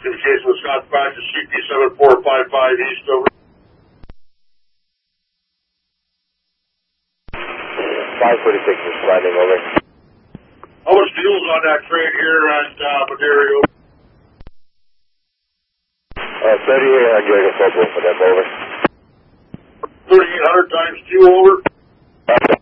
Communication with Scott Badger, CP7455 East, over. 546 responding, over. How much fuel's on that train here at Madero? 3800 for them, over. 3,800 times 2, over.